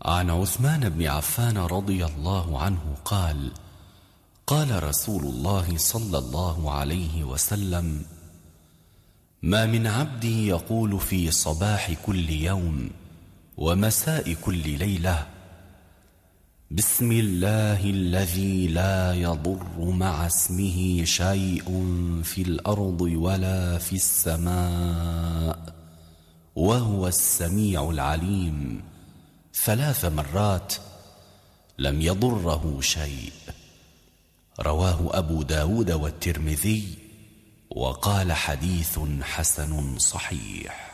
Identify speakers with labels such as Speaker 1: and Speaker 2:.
Speaker 1: عن عثمان بن عفان رضي الله عنه قال: قال رسول الله صلى الله عليه وسلم: ما من عبد يقول في صباح كل يوم ومساء كل ليلة: بسم الله الذي لا يضر مع اسمه شيء في الأرض ولا في السماء وهو السميع العليم 3 مرات، لم يضره شيء. رواه أبو داود والترمذي، وقال: حديث حسن صحيح.